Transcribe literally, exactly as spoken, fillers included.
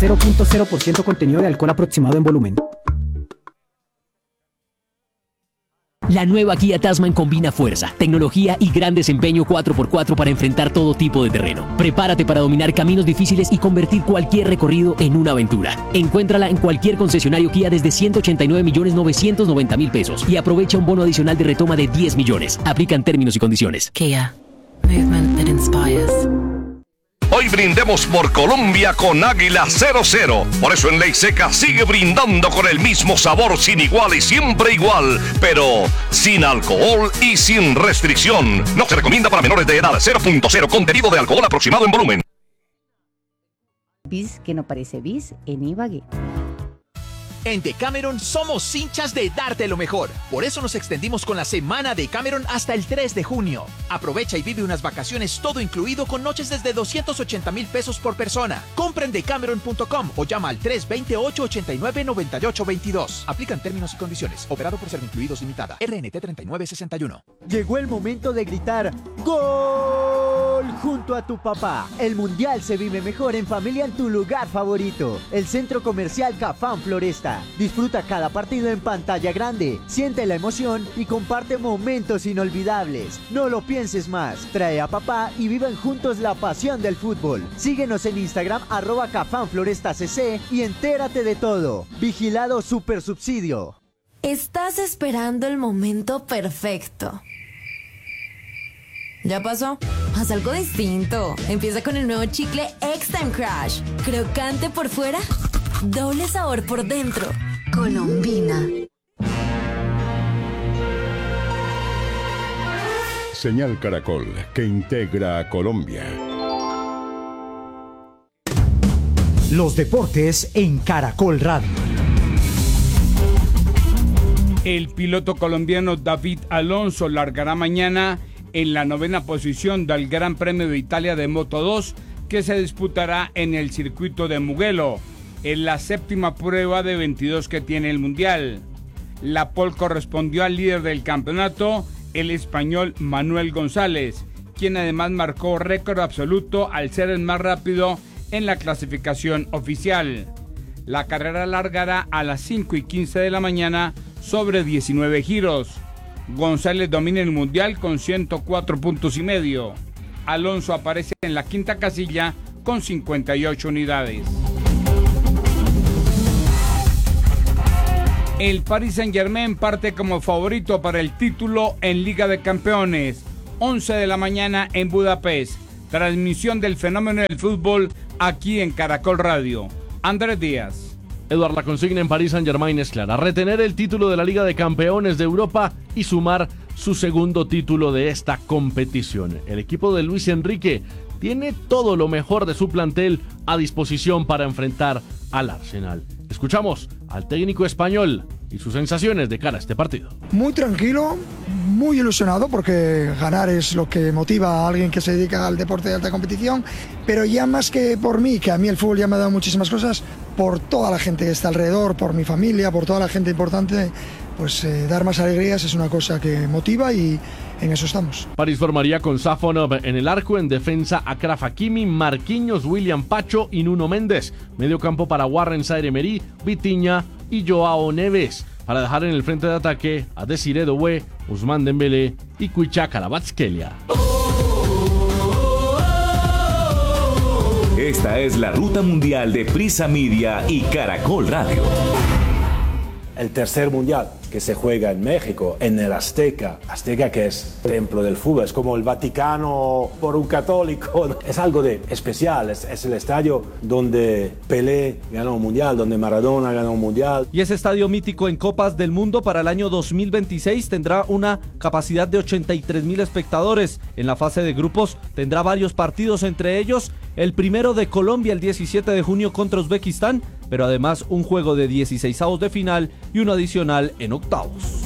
cero punto cero por ciento contenido de alcohol aproximado en volumen. La nueva Kia Tasman combina fuerza, tecnología y gran desempeño cuatro por cuatro para enfrentar todo tipo de terreno. Prepárate para dominar caminos difíciles y convertir cualquier recorrido en una aventura. Encuéntrala en cualquier concesionario Kia desde ciento ochenta y nueve millones novecientos noventa mil pesos y aprovecha un bono adicional de retoma de diez millones. Aplican términos y condiciones. Kia. Movement that inspires. Hoy brindemos por Colombia con Águila cero cero. Por eso en Ley Seca sigue brindando con el mismo sabor sin igual y siempre igual, pero sin alcohol y sin restricción. No se recomienda para menores de edad. Cero punto cero contenido de alcohol aproximado en volumen. Bis que no parece bis en Ibagué. En Decameron somos hinchas de darte lo mejor. Por eso nos extendimos con la semana Decameron hasta el tres de junio. Aprovecha y vive unas vacaciones todo incluido con noches desde doscientos ochenta mil pesos por persona. Compra en decameron punto com o llama al tres dos ocho, ocho nueve, nueve ocho dos dos. Aplican términos y condiciones. Operado por Servincluidos Limitada. R N T treinta y nueve sesenta y uno. Llegó el momento de gritar ¡Gol! Junto a tu papá. El mundial se vive mejor en familia en tu lugar favorito. El Centro Comercial Cafán Floresta. Disfruta cada partido en pantalla grande, siente la emoción y comparte momentos inolvidables. No lo pienses más, trae a papá y vivan juntos la pasión del fútbol. Síguenos en Instagram arroba Cafán Floresta C C y entérate de todo. Vigilado Super Subsidio. Estás esperando el momento perfecto. ¿Ya pasó? Haz algo distinto. Empieza con el nuevo chicle X-Time Crush. Crocante por fuera, doble sabor por dentro. Colombina. Señal Caracol, que integra a Colombia. Los deportes en Caracol Radio. El piloto colombiano David Alonso largará mañana en la novena posición del Gran Premio de Italia de Moto dos, que se disputará en el circuito de Mugello, en la séptima prueba de veintidós que tiene el Mundial. La pole correspondió al líder del campeonato, el español Manuel González, quien además marcó récord absoluto al ser el más rápido en la clasificación oficial. La carrera largará a las cinco y quince de la mañana sobre diecinueve giros. González domina el Mundial con ciento cuatro puntos y medio. Alonso aparece en la quinta casilla con cincuenta y ocho unidades. El Paris Saint-Germain parte como favorito para el título en Liga de Campeones. once de la mañana en Budapest. Transmisión del fenómeno del fútbol aquí en Caracol Radio. Andrés Díaz. Eduard, la consigna en Paris Saint-Germain es clara: retener el título de la Liga de Campeones de Europa y sumar su segundo título de esta competición. El equipo de Luis Enrique tiene todo lo mejor de su plantel a disposición para enfrentar al Arsenal. Escuchamos al técnico español y sus sensaciones de cara a este partido. Muy tranquilo, muy ilusionado, porque ganar es lo que motiva a alguien que se dedica al deporte de alta competición, pero ya más que por mí, que a mí el fútbol ya me ha dado muchísimas cosas, por toda la gente que está alrededor, por mi familia, por toda la gente importante, pues eh, dar más alegrías es una cosa que motiva y en eso estamos. París formaría con Safonov en el arco, en defensa Achraf Hakimi, Marquinhos, William Pacho y Nuno Méndez. Medio campo para Warren Zaïre-Emery, Vitinha y Joao Neves. Para dejar en el frente de ataque a Desiré Doué, Ousmane Dembélé y Kwicha Kvaratskhelia. Esta es la ruta mundial de Prisa Media y Caracol Radio. El tercer mundial que se juega en México, en el Azteca. Azteca, que es templo del fútbol, es como el Vaticano por un católico. Es algo de especial, es, es el estadio donde Pelé ganó un mundial, donde Maradona ganó un mundial. Y ese estadio mítico en Copas del Mundo para el año dos mil veintiséis tendrá una capacidad de ochenta y tres mil espectadores. En la fase de grupos tendrá varios partidos, entre ellos el primero de Colombia el diecisiete de junio contra Uzbekistán, pero además un juego de dieciseisavos de final y uno adicional en octavos.